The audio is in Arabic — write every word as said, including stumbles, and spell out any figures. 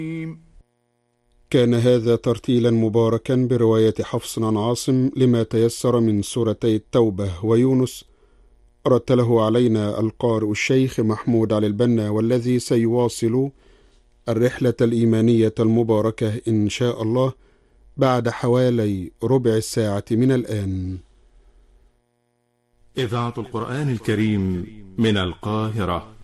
كان هذا ترتيلا مباركا برواية حفص عن عاصم لما تيسر من سورتي التوبة ويونس، رتله علينا القارئ الشيخ محمود علي البنا، والذي سيواصل الرحلة الإيمانية المباركة إن شاء الله بعد حوالي ربع الساعة من الآن. إذاعة القرآن الكريم من القاهرة.